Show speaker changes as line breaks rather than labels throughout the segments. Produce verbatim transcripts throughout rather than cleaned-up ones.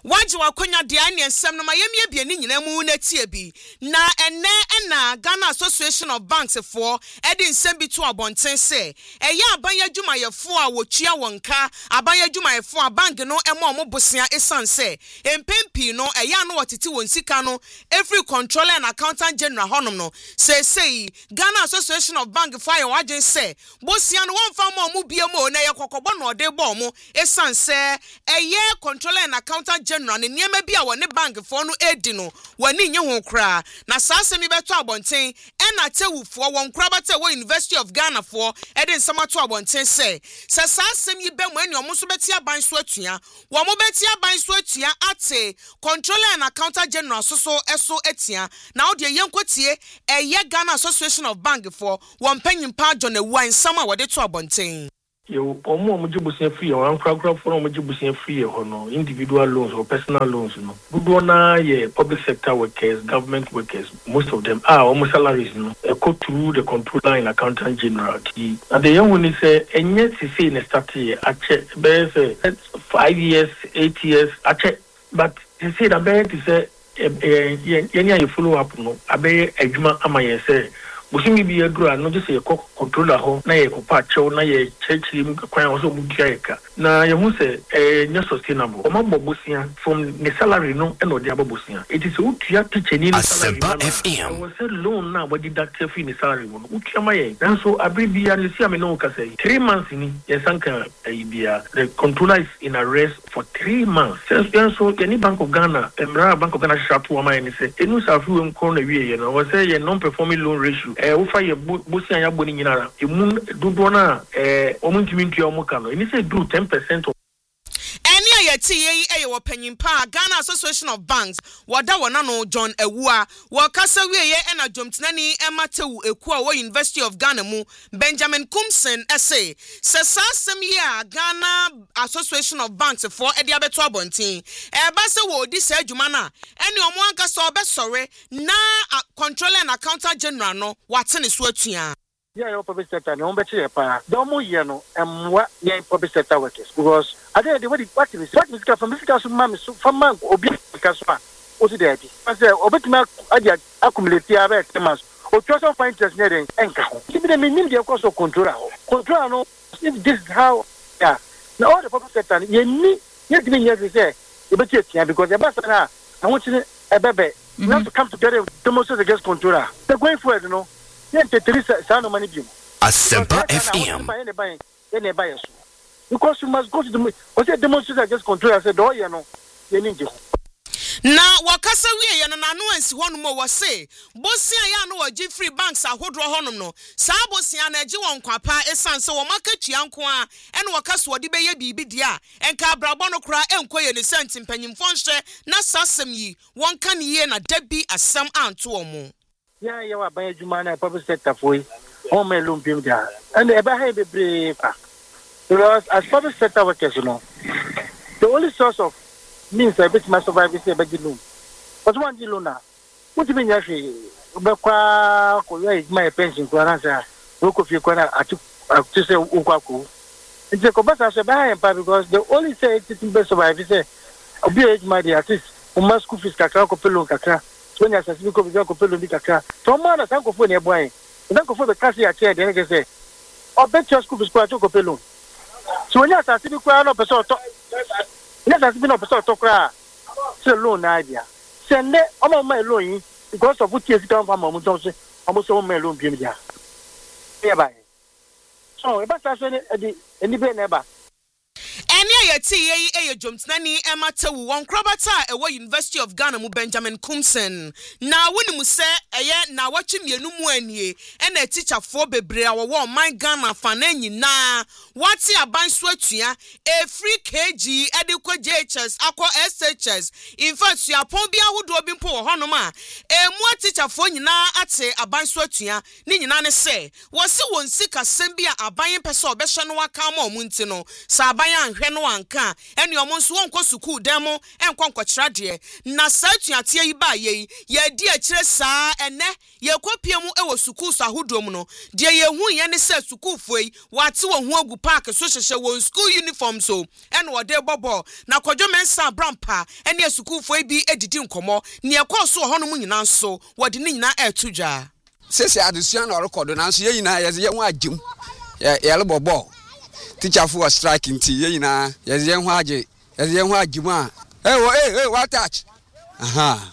waji wakonya de ane ensem no mayemye bie ni nyina mu na tie bi na enne na Ghana Association of Banks for edi nsem bi to abonten se eye abanya dwumayefo a wotua wonka abanya dwumayefo a bank no emo omo bosia esan se empempi no eye no wotiti won sika no every controller and accountant general honom no say say Ghana Association of Bank for your wajen se bosia no wonfa mo omo bie mo na ye kokobo no de bo mo esan se eye controller and accountant general ne niema bi a woni bank for no edi no wani nye ho kra na saase mi beto abonten e na tewufo won kra bate wo University of Ghana for edi nsama to abonten se se saase mi be mo ani omo so beti aban so atua wo mo beti aban so atua ate controller and accountant general so so eso atia na wo de yenkotie eye Ghana Association of Bank for won panyimpa John Ewu nsama wo de to abonten
you omo omo jibusin free or ankra kra for omo jibusin free ho no individual loans or personal loans no budo na ye public sector workers, government workers, most of them are almost salaries no e go through the controller and accountant general key and the young one say enye ti say in start here ache be say five years eight years ache but they say that be to say eh yenya you follow up no abe adwuma amaye say Busimi be a grow, not just a cock controller home, na ye copacho, na ye church him, quite also Mukiaka. Na Yamuse, a not sustainable. Omambo Busia from the salary no and no diabo Busia. It is Utia teaching in
Asempa F M.
I was a loan now, but deducted in the salary. Ukiamaye. And so I bring the Alicia no say three months in Yasanka Ibia. The controller is in arrest for three months. Since so any Bank of Ghana, Emra Bank of Ghana Shop Wama and say, a new Safu corner, you know, was a non performing loan ratio. Eh ufa ye bosia ya boni nyinara emu dodo na eh omuntimi ntua omuka no eni say do ten percent
eni ayeti ye eye wo panyimpa Ghana Association of Banks wada wona no John Ewu a wo kasa wie ye ena dwomtenani ematewu eku a wo University of Ghana mu Benjamin Kumsen essay se sasem ye a Ghana Association of Banks for edi abeto abontin e ba se wo di se adwuma na eni omo anka so obesore na controller and accountant general no watene so atua
yeah your public sector no better here pa domo ye no emwa ye public sector workers because I dey the what what is what is from physical so mam so from man obi kaso a o ti dey I say obetuma adia accumulate aba temas o twa find interest near enka ho even the minimum dey cost of controller ho controller no if this is how yeah now all the public sector ye ni ye give me here say e better tia because the best na I want you a baby we have to come together to demonstrate against controller they're going for it you know
Asempa F M.
Because you must go to the what's the demonstration against control. I said, oh, you know, you need to.
Na wakasa wie ye no na no ansi hono mo wo se bosia ya no wagi free banks ahodro honom no sa bosia na agi won kwapa esan se wo makatua nko a ene wakaso wode be ye bibi dia enka abrabo no kra enkoye ne senti mpanyimfo nhwe na sasem yi won ka ne ye na dabi asem anto omo.
Yeah, you are by a Jumana public sector for home alone beam there. And ever have a brave because as public sector workers, you know, the only source of means I bet my survive is a big loan. But one Gilona, what do you mean? Actually, my pension for an answer. Look of your corner at to say Ukaku. It's a combat because the only say it's best survive is a be my dear artist who must school fees Kaka Copelo Kaka. When I said, "Because we go to the Kaka," Tomana, thank you for your boy. Thank you for the cassia chair. Then I say, "I bet your school is quite a copelo." So when I said, "We are not a sort of," let us be not a sort of cry. It's a loan idea. Send it on my loan because of what you have done for Mamma Johnson, almost all my loan being there. Hereby. So, if I say any never.
Eni ayeti ye eye dwomtenani ematewu won krobata ewo University of Ghana mu Benjamin Kumsen na woni mu se eye na wachi mienu mu anie ena teacher fo bebre awo wo man Ghana fa na nyina wati aban so atua e free kg edekwa J H S akọ S H S in fact suapon bia hodo bi mpo wo honom a emu teacher fo nyina ate aban so atua ni nyina ne se wo se won sika sem bia aban pese obehwe no waka ma omunti no sa aban anhwe no anka ene omo nso wonko school demo enko nkokyera de na saa tuatea yi ba ye ye di akire saa ene ye kopie mu ewo school so ahodom no de ye hu ye ne se school foi wate wo hu agu park so hyehye wo school uniform so ene wo de bobo na Kwadwo Mensa Brampa ene school foi bi edidi nkomo ne ekọ so ho no mu nyina nso wo de ne nyina etudwa
sese adesua na record na nso ye nyina ye ye hu agim ye ye bobo teacher for striking ti ye nyina ye ye hu age ye ye hu agim a hey hey hey what touch aha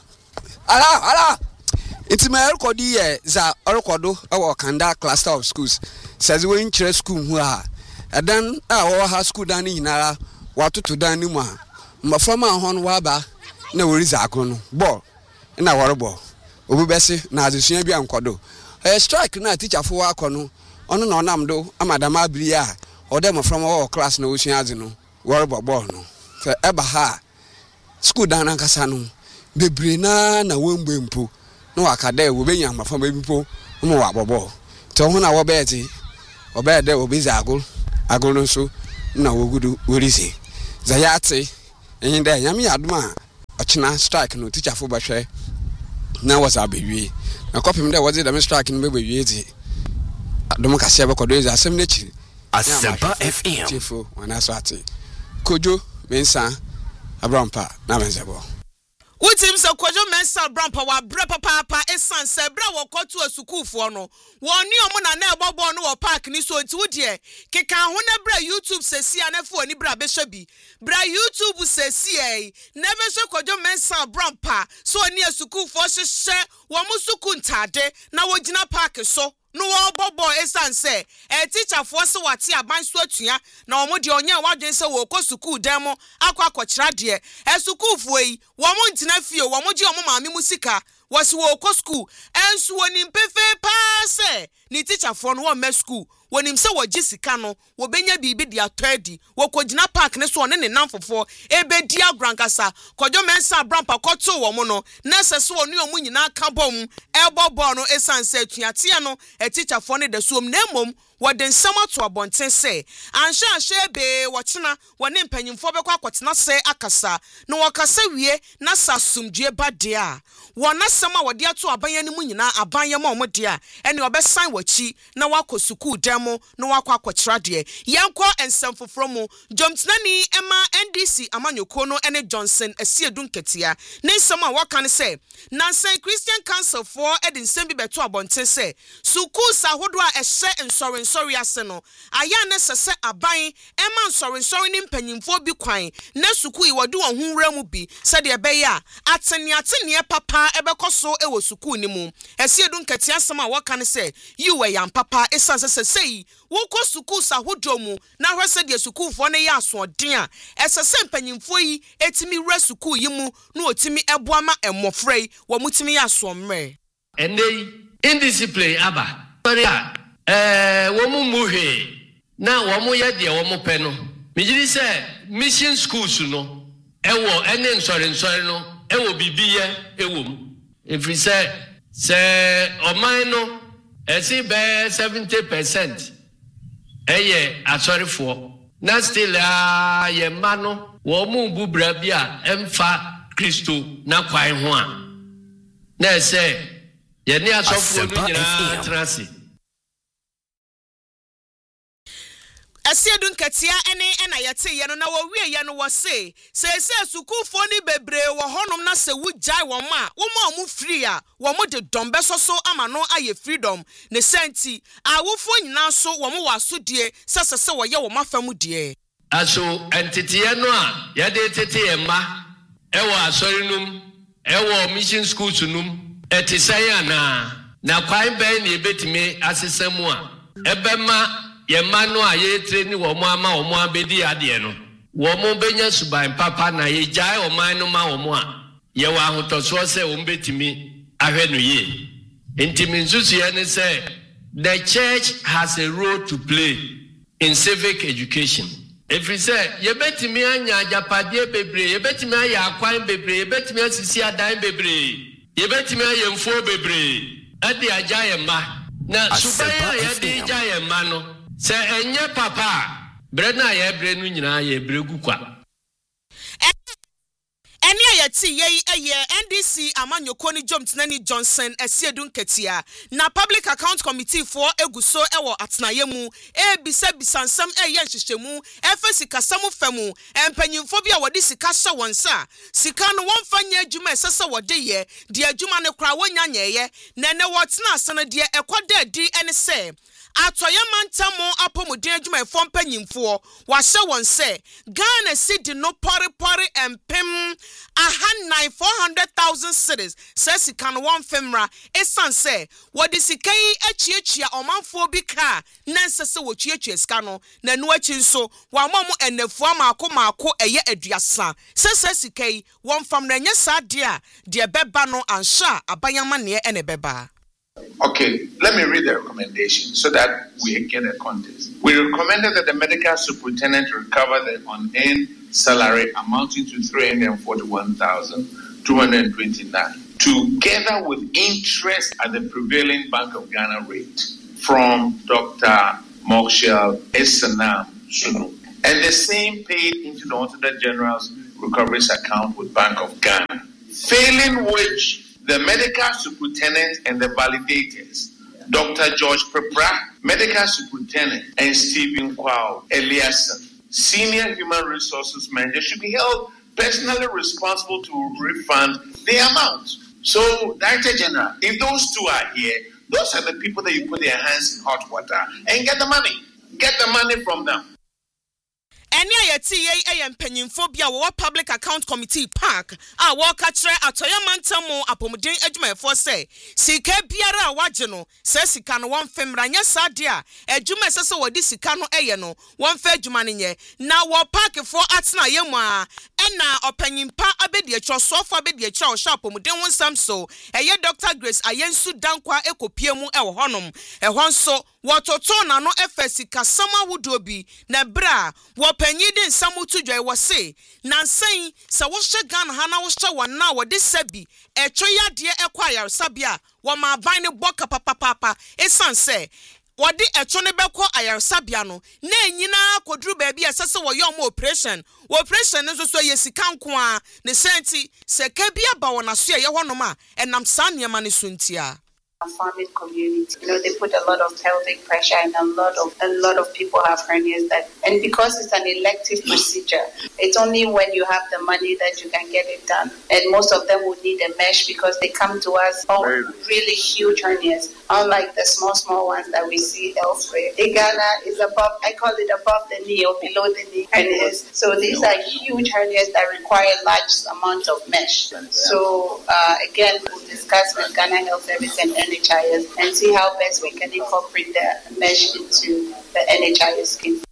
ala ala it's my record here za record our Kanda cluster of schools says we in church school hu a dan a ha school dan nyina watoto dan ni mu a mafama ho no wa ba na wori za akro no ball na wori ball obu bese na adesua bi ankodo eh strike na teacher for wa akono ono na onam do amadama abiri a odem from our class na osua ade no wori ball no fe eba ha school dan ankasa no bebre na na wombe mpo no akada wo benya mafama bipo mo wa bobo to ho na wo be ti wo be de wo be za agol agol no so na wo gudu worizi zayate enyi da nyame adoma ochina strike no teacher for bahwe na was abewie na kopim da was the strike no bewie ti adom ka se be kodo eza asem na chi
Asempa F M
chifo wana so ate Kwadwo Mensa Brampa na menzebo
Utim se Kwadwo Mensa Brampa wa bre papa papa esan se bra wo kotu asukufo no woni omo na na ebobo no wo park ni so nti wudie keka ho na bra YouTube sesi anafo oni bra behwe bi bra YouTube sesi ei na behwe Kwadwo Mensa Brampa so oni asukufo hyehye wo musuku ntade na wo gina park so no wo bobo esan se e teacher fo se wate aban so atua na omo de onya wadwen se wo ko school dan mo akwa akokyera de e school fo yi wo mo ntina fie wo mo je omo maame musika wasi wo ko school enso woni mpefe pa se ni teacher fo no wo me school wonim se wo gisika no wo benya bibi dia twedi wo kogina park ne so ne ne namfofo ebe dia grankasa Kwadwo Mensa Brampa koto wo mo no na se so oni omu nyina ka bom ebobo no esanse atuate no e teacher fo ne de so na mom wode nsama to abonten se anhye anhye be wochena wone mpanyimfo bekwa kwotena se akasa no wakasa wie na sasumdue bade a wona sama wode ato abanya ne mu nyina abanya ma omode a ene obesan wachi na wako school demo no wako akokyera de yanko ensem foforo mu jomtenani ema N D C amanyoko no ene Johnson asiedu nketia ne nsama waka ne se Nansen Christian Council for edin sembi beto abonten se school sahodo a ehye nsori sorry aseno aya ne sese aban ema nsori nsori ni mpanyimfo bi kwan na suku yi wode won hunwura mu bi sade ebe ya atene atene papa ebekoso ewo suku ni mu esiedu nketia asema waka ne se yuwe yan papa esanse sesei woko suku sahodo mu na hwese de suku fo ne ya asoden a esese mpanyimfo yi etimi wura suku yi mu na otimi eboama emofrei wo mutimi ya asomre
ende indiscipline aba sorry eh womu muhe na womu ye de womu pe no mejiri se mission schools no ewo ene nsori nsori no ewo bibiye ewo mu efri se se oman no esi be seventy percent eye asorifo na still a ye ma no womu bubra bia emfa Kristo na kwan ho a na se ye ni asofo no nyina trasi
Asiedu nketia ene ena yete ye no na wo wie ye no wo se se se sukufo ni bebre wo honom na se wujai wo ma wo ma omu free a wo mo de dombe soso ama no aye freedom ne senti awofo nyina so wo mo waso die sese se wo ye wo mafamu die
aso entitiye no a ye de tete ma ewo asorinum ewo mission schools num etisan na na kwan ben ne betime asesemu a ebema ye manu a ye treni wo mo ama wo mo abedi ade no wo mo benya suban papa na ye jai o man no ma wo mo a ye wa hotoso se wo betimi ahwe no ye intimi nsusu ye ne say the church has a role to play in civic education. If we say ye betimi anya japade bebre ye betimi aya akwan bebre ye betimi asisi adan bebre ye betimi aya mfo bebre ade agya ye ma na suban ye de agya ye ma no se enye papa bre na ye bre no nyina ye bre gu kwa
Eni ayati ye eye N D C amanyoko ni Jom Tinani Johnson esiedun ketia na Public Account Committee for eguso ewo atnaye mu e bisa bisansam eye nhyehyemu efe sika samu femu empanyimfo bia wodi sika hye wonsa sika no wonfa nya adwuma esese wode ye de adwuma ne kra wonya nyeye na ne wotena asana de ekoda di ene se atoya mantamo apomuden adwuma efo mpanyimfo wahye won se Ghana cedi no pori pori empem aha nine four hundred thousand cities says he can one femra esan say what is sikai echiechia omanfo bi ka nanse se wo chiechia ska no na no achi nso wa mamu enefu amako mako eye aduasa says sikai one famra nya sa de a de beba no ansha abayama ne ene beba.
Okay, let me read the recommendation so that we get a context. We recommended that the medical superintendent recover the unearned salary amounting to three hundred forty-one thousand two hundred twenty-nine, together with interest at the prevailing Bank of Ghana rate from Doctor Mokshel Esanam Sunu, and the same paid into the Auditor General's recoveries account with Bank of Ghana. Failing which, the medical superintendent and the validators, Doctor George Prepra, medical superintendent, and Stephen Kwao Eliason, senior human resources manager, should be held personally responsible to refund the amount. So, Director General, if those two are here, those are the people that you put their hands in hot water and get the money. Get the money from them.
Eni ayati ye eye mpanyimfo bia wo Public Account Committee Park a wo ka kire atoya mantamo apomuden adwumayefo se sika biara a waje no se sika no won femra nya sade a adwuma sese wodi sika no eye no won fa adwuma ne nye na wo park fo atena ye mu a ena opanyimpa abedi etro so fa abedi etro o sha apomuden wonsam so eye Doctor Grace Ayensu Dankwa ekopie mu e wo honom e hon so wototo na no efesika sama wudobi na bra wo panyidi nsamu tudwa wo se nansan se wo hye Ghana ha na wo hye won na wo de sabi etwo yade ekwa ayarsabia wo ma ban ne boka papapapa esan se wodi etwo ne beko ayarsabia no na enyina koduru ba bia sese wo yom operation operation nso so yesika nko a ne senti se ka bia ba wona so ye honom a enam san niema ne suntia.
Farming community, you know, they put a lot of pelvic pressure, and a lot of a lot of people have hernias. That, and because it's an elective procedure, it's only when you have the money that you can get it done. And most of them would need a mesh because they come to us all really huge hernias, unlike the small small ones that we see elsewhere. In Ghana is above, I call it above the knee or below the knee hernias. So these are huge hernias that require large amounts of mesh. So uh, again, we'll discuss with Ghana Health Service and N H I S and see how best we can incorporate the mesh into the N H I S scheme.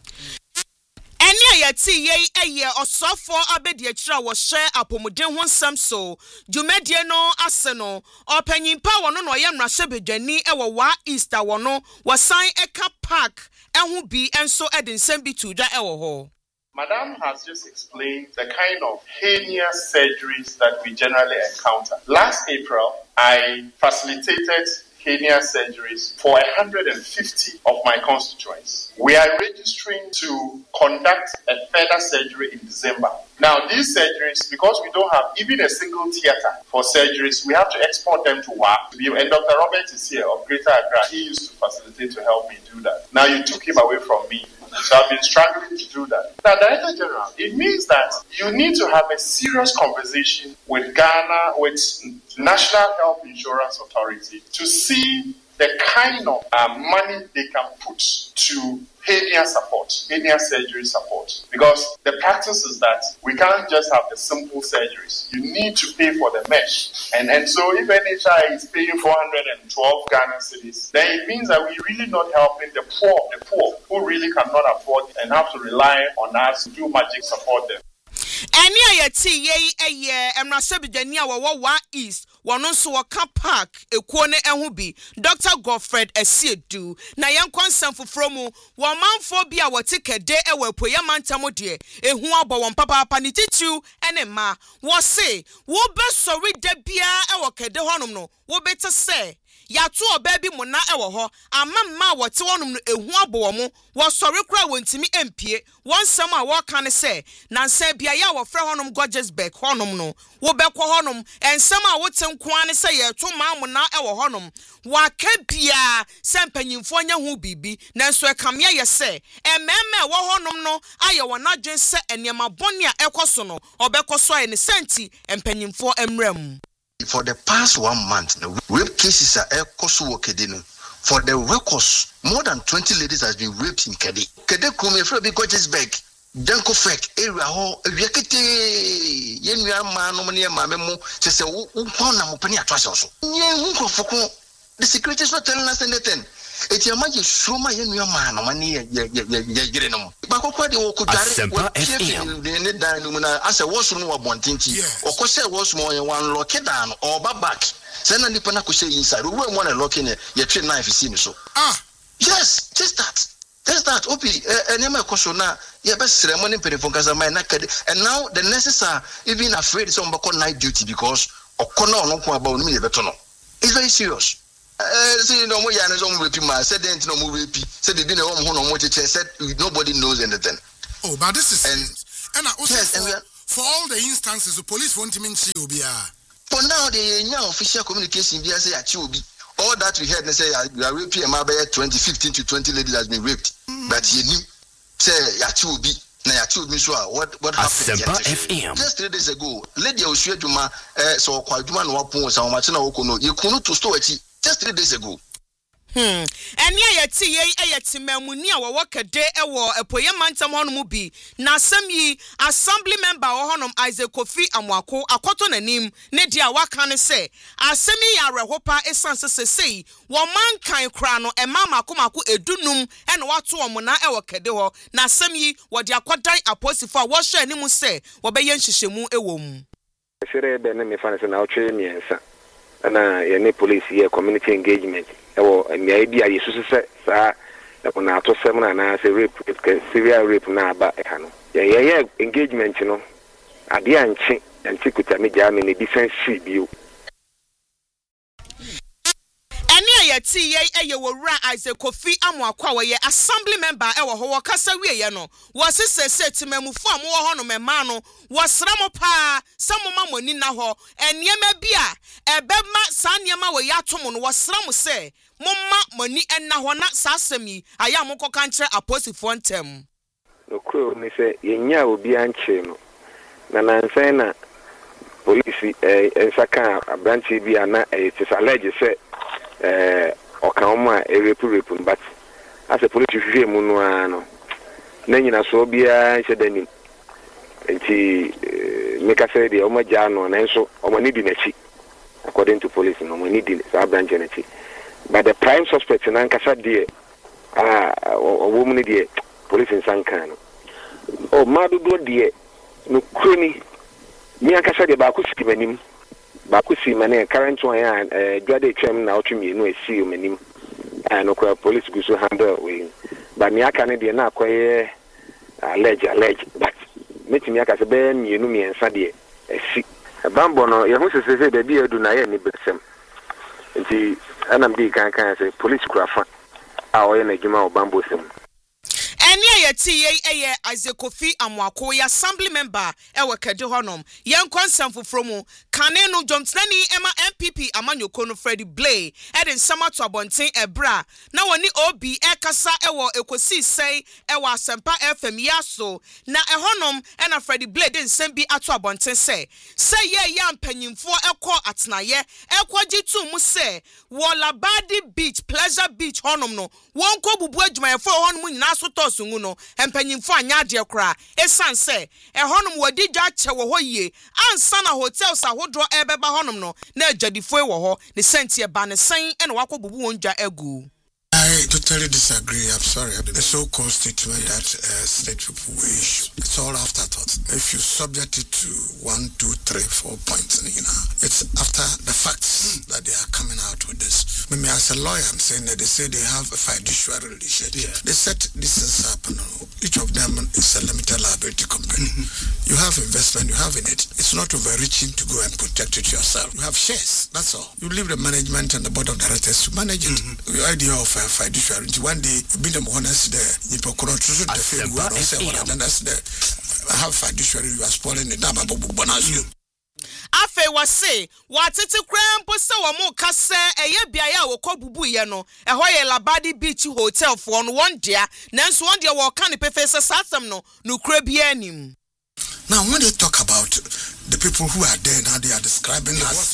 Eni ayati ye eye osofo abedi akira wo hye apomuden ho nsam so dwumadie no ase no opanyimpa wono no ye mrahye bedwani e wo wa Easter wono wasan eka park ehu bi enso edinsem bi tudwa e wo ho.
Madam has just explained the kind of hernia surgeries that we generally encounter. Last April, I facilitated hernia surgeries for one hundred fifty of my constituents. We are registering to conduct a further surgery in December. Now, these surgeries, because we don't have even a single theater for surgeries, we have to export them to W A P. And Doctor Robert is here of Greater Accra. He used to facilitate to help me do that. Now, you took him away from me. So I've been struggling to do that. Now, Director General, it means that you need to have a serious conversation with Ghana, with National Health Insurance Authority to see the kind of uh, money they can put to hernia support, hernia surgery support. Because the practice is that we can't just have the simple surgeries. You need to pay for the mesh. And, and so if N H I is paying four hundred twelve Ghana cedis, then it means that we're really not helping the poor, the poor who really cannot afford and have to rely on us to do magic support them.
Eni ayati ye eye emrasebidani a wo wa East wono so waka park ekuo ne ehu bi Doctor Godfred Esiedu na yen konsam foforo mu wo manfo bi a wote kede e wo apoye mantamo de ehu abo won papa papa ni titu ene ma wo se wo be sori da bia e wo kede honum no wo bete se yato obabi mu na ewo ho amamma wote wonum no ehu abo mo wo sori kura wontimi empie won sam a wo kan se na nsa bia ya wo frɛ honum Gorgesburg honum no wo bekɔ honum ensam a wote nkoa ne se ye to ma mu na ewo honum wa ka bia se mpanyimfo nya ho bibi nanso ekamya ye se ememme wo honum no aye wona dwen se eniema boni a ekoso no obekoso aye ne senti empanyimfo emram.
For the past one month, the rape cases are ekoso wo Kede no. For the records, more than twenty ladies has been raped in Kede. Kede kume fra bi Gorgesburg, Danko Fek area ho wiakete yenua ma no ne ma memo se se wo na mo pani atwa so. Nye hu krofoko. The security is not telling us anything. It's a magic suma yenua ma no mani ye ye ye gire no. Ba kokwa de wo kudare wo tie ne dan no na ase wo so no wo bontinti. Okose wo so mo ye wan lock down or back. Say na nipa na ko say inside. We want to lock in ye three knife see me so. Ah. Yes, just that. Just that. Opi enema koso na ye be sere money penifon kasa mai na Kede. And now the nurses are even afraid some go night duty because okona ono ko about me ye beto no. It's very serious. Uh, see, no more yana some repeat my said then no more repeat. Said they didn't want no more said nobody knows anything.
Oh, but this is and and also
yes,
for,
and are,
for all the instances the police want to mean see Obi.
For now the now official communication via say at Obi. All that we heard they say you are raping a mabaya twenty fifteen to twenty ladies has been raped. Mm. But you knew say at Obi. Now you told me so what what happened
yesterday?
Just three days ago, lady Oshieduma uh so kwa Juma no wapon so machina wokono. You kunu to store it. Just three days ago.
Hmm. Eni ayeti ye ayeti memuni a wo Kede ewo epoye mantam hono mu bi na asem yi assembly member wo honom Isaac Kofi Amwako akoto nanim ne dia waka ne se asem yi arehopa esanse sesei wo mankan kra no emama akomako edunum ene wato omo na ewo Kede ho na asem yi wo dia kwadan aposifo a wo hye animu se wo beye nhyehyemu ewo mu
sire be ne me fa ne se na otwe miensa na ye police here community engagement ewo me idea yesu se sa na na to sem na na se rape serial rape na aba e ha no ye ye engagement no ade anche anche kuta me ja me ne defense bio
eni ayeti ye eye wora Isaac Kofi Amwako we ye assembly member ewo ho wo kasa wie ye no wo sese setimamufo am wo ho no mema no wo sramo pa samoma moni na ho eniema bia ebema sa niema we ya tomo no wo sramo se momma moni enna ho na sasemi aya moko kanche aposifo ntem
no kro ni se yenya obi anche no na nansen na police eh ensaka branch bi ana eh tisalege se eh okama e rape rape but as a police hwehwe mu no ano na nyina so bia nhedani enti make say the omaja no na nso omanidi nachi according to police no omanidi sa branch nachi but the prime suspect na nkasa die ah owomu die police nsanka no o madodo die no kroni mi nkasa die ba ko sikimanim ba ko si mane current one ya eh dwade twem na otwemi no esi omanim ah no kwa police go so handle we ba mi aka ne die na akoye allege allege but metimi aka se be mienu miensa die esi bambo no ye hu sese de bi edu na ye ni besem nti anam di kan kan se police kurafa a oye na djuma o bambo sem
eni ayeti ye eye Isaac Kofi Amwako ya assembly member ewe Kede honom yen konsam foforo mu kane no jomtnani ema M P P amanyoko no Freddie Blay eden sama to abonten ebra na woni obi ekasa ewo ekosi sei ewo asempa F M yaso na ehonom ena Freddie Blay den sembi ato abonten sei sei ye ya mpanyimfo ekọ atnaye ekwaji tu mu sei wo Labadi Beach Pleasure Beach honom no wonko bubu adwumayefo honom nyina so sungu no empanyimfo anya de kra esan se ehonum wadi dwa che wo hoye ansa na hotels ahodro ebeba honum no na agyadifo e wo ho ne sentie ba ne sen ene wakobubu won dwa agu.
I totally disagree. I'm sorry. The so-called statement that uh, state people wish, it's all afterthought. If you subject it to one, two, three, four points, you know, it's after the facts that they are coming out with this. Maybe as a lawyer, I'm saying that they say they have a fiduciary relationship. Yeah. They said this is happening. Each of them is a limited liability company. Mm-hmm. You have investment, you have in it. It's It's not overreaching to go and protect it yourself. You have shares, that's all. You leave the management and the board of directors to manage it. Mm-hmm. The idea of uh, fiduciary, one day, you be the honest there, you put control to the field, you say, well, that's the, I have fiduciary, you are spoiling the dam, but bonus you.
Afe wase watete krampo se wo mo kase eye biaya wo kobubu ye no eho ye Labadi Beach Hotel for no one dia nanso one dia wo ka ne pefese satsam no nukura bia anim.
Now when they talk about the people who are there now, they are describing yeah, as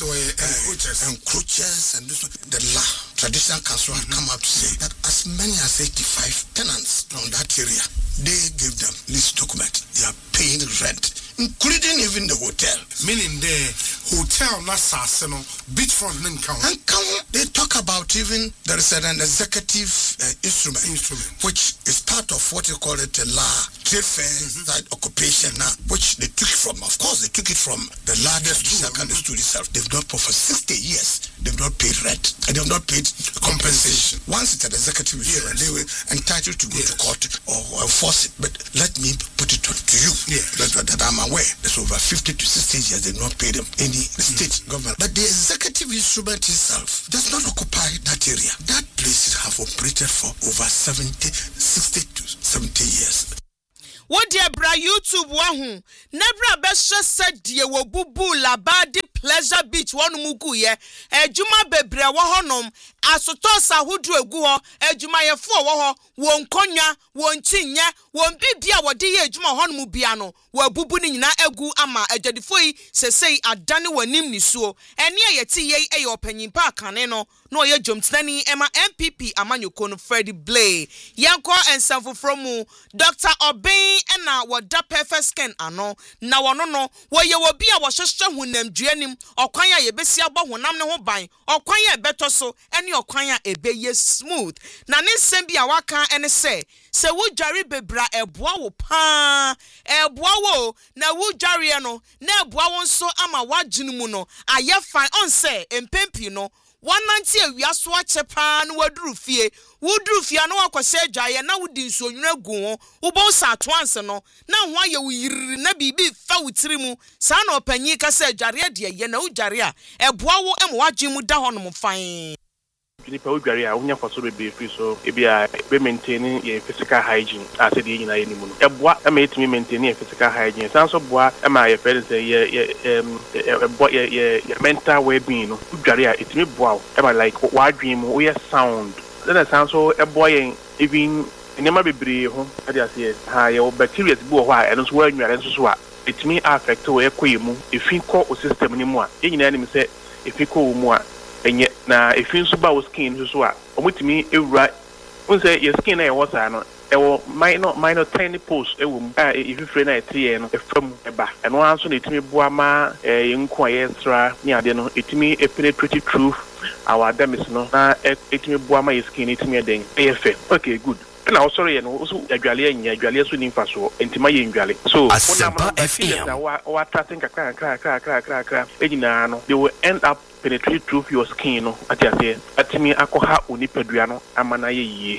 uh, encroachers and this, the law traditional council mm-hmm. have come out to say that as many as eighty-five tenants from that area, they give them this document. They are paying rent, including even the hotel.
Meaning the hotel, not Sassano, beachfront, and count.
And count. They talk about even there is an executive uh, instrument, instrument, which is part of what you call it a law, trade fair, mm-hmm. side occupation now, which they took from, of course, they took it from the largest secondary school itself. They've not for sixty years. They've not paid rent. And they've not paid compensation. Once it's an executive issue, yes. they were entitled to go yes. to court or, or enforce it. But let me put it to you yes. that, that I'm aware. There's over fifty to sixty years they've not paid them any mm. state government. But the executive instrument itself does not occupy that area. That place have operated for over seventy, sixty to seventy years.
What dear bra YouTube wahu nebra besha said dear wo bubu Labadi Pleasure Beach one mugu ye ejuma bebre wo honom asoto sahudu egu ho ejuma ye fo wo ho won konya won chinya won bibia wo de ye ejuma honom bia no wo bubu ni nyina egu ama ejadifo yi sesei adane wanim nisuo ene ye ti ye e opanyimpa akane no no ye jomtani ema M P P amanyoko no Freddie Blay yanko ensamfo from Doctor Obin ena woda perfect scan ano na wono no wo ye wo bia wo hwehwe hunam duanim okwan ya yebesi agbo honam ne ho ban okwan ya beto so ene okwan ya ebeye smooth na ne nsem bia waka ene se se wo dware bebra eboa wo pa eboa wo na wo dware no na eboa wo nso ama waginu mu no aye fine on se empempi no one ninety awiaso achepa no waduru fie wuduru fie no akose adwaye na wudi nso nwura gu ho wo sa atwanse no na ho aye wo yiri na bibi fa wutiri mu sa na opanyi ka se adware de ye na udware a eboa wo em wagye mu da ho no mfan
nipa udware a wonya kwaso bebe free so ebia be maintaining your physical hygiene as the nyina ye nimu no eboa e ma etimi maintaining your physical hygiene sanso boa e ma your friends say ye em eboa ye mental well-being no udware a etimi boa e ma like wadwen mu we sound then sanso eboa ye even nyama bebre ho ade ase ha ye bacteria bi wo ho a eno so wanware nso so a etimi affect wo ekoye mu efi ko o system ni mu a ye nyina ni se efi ko mu a enye na efin so ba wo skin so so a omutimi ewura unse your skin na was ano ewo minor minor tiny pores ewo mu a ififre na etie no efam eba eno anso na etimi boa ma yenko ayesra ni ade no etimi penetrate through our dermis no na etimi boa ma your skin etimi eden efe okay good na o sorry no so adwale anya adwale so ni mfa so entima ye ndwale so
Asempa F M
wa wa tracking kakra kakra kakra kakra ejina no they will end up penetrate through your skin no atiase atimi akoha onipadua no amana ye yie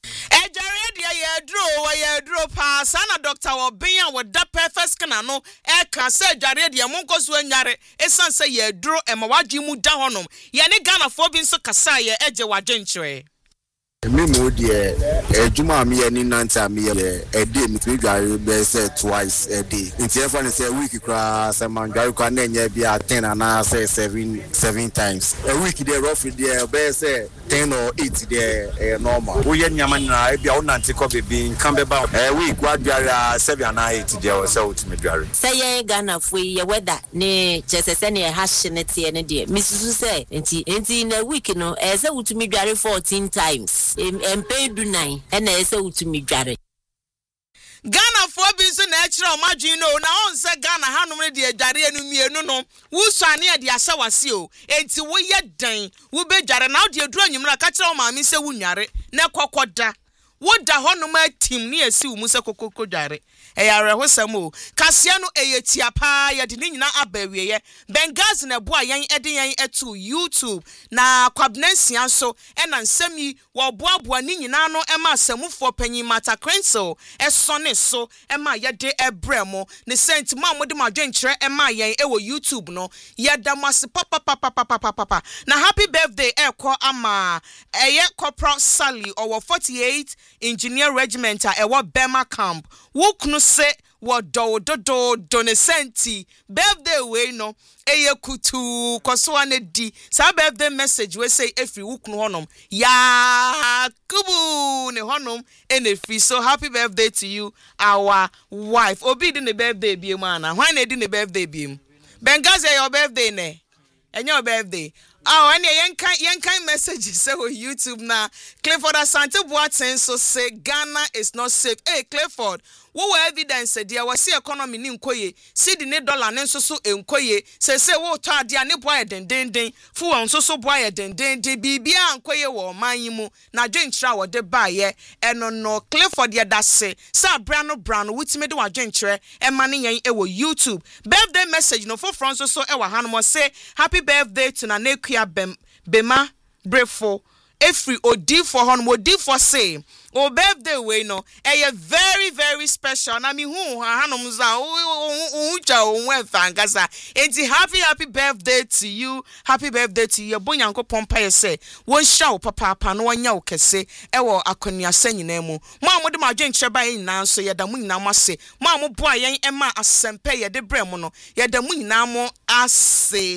ejare dia ye dro wa ye dro pa sana Doctor Obin a woda perfect skin no e ka se ejare dia monko so anyare esan se ye dro e ma wadwe mu da honom ye ne Ghana fo bi nso kasa ye eje wadwe nkyere
me mo de ejuma mi ye ni nanta mi ye e dey mi twi dware be say twice a day nti e for say week kra say man dware kwa na nya bia ten and say seven seven times a week dey roughly dey be say ten or eight dey normal wo ye nyama na e bia wo nante ko bebi nkan be ba e week wa dware seven and eight dey o say ultimate dware
say ye Ghana fo ye weather ne chese se ne ha hye ne te ne de misusu say nti nti na week no e say ultimate dware fourteen times empay do nine and I say ultimate dware
Ghana for bi so na ekire o madwin no na on se Ghana hanom de adware anu mienu no wo suane e de asawase o enti wo ye dan wo be dware na de aduru anyimra ka kire o maami se wo nware na kokoda wo da honom atim ne asi wo mu se kokoko dware eyare hosamo kasia no eyetia pa ye de nyina abawiye Benghazi na boa yen ede yen eto YouTube na kwabnansia so ena nsam yi wo boaboa ni nyina no ema asamufo panyin Mata Crensel esone so ema ye de ebremo ne sent ma mo de madwenkyere ema yen ewo YouTube no ye da mase papa papa papa papa na happy birthday ekọ ama eye Corporal Sally or forty-eight Engineer Regiment a ewo Bema Camp wukunu se wo do do do donesenti birthday we no eye kutu koso ane di sa birthday message we say every wukunu honom ya kubu ne honom enefi. So happy birthday to you, our wife. Obi di ne birthday bi mu ana hwan na di ne birthday bi mu Benghazi your birthday ne and your birthday. Oh, and yen kind yen kind messages say on YouTube now. Clifford Asante Boateng so say Ghana is not safe. Hey Clifford, what were evidence there was see economy ni nkoye, see the dollar ne so so nkoye. Say say wo to adia ne boy den den den. Fu on so so boy den den den bibia nkoye wo man yimu. Na dwentra wo de ba ye. Eno no Clifford ye da say. Sa brano brano wutime de wa dwentre e mane yen e wo YouTube. Birthday message no for front so so e wa hanom say happy birthday to na Bem, Bema Brefo Efri Odi for hon Odi for say o birthday we no a very very special na mi hu hanom za o ucha o nwefa ngasa enti happy happy birthday to you, happy birthday to you bonyanko pompa ye say won sha o papa papa no nya o kese e wo akonia sanyina mu mo amode ma dwenkyere ba yin nan so ye da mu nyina mo ase mo amoboa yen e ma asempe ye de brɛ mo no ye da mu nyina mo ase.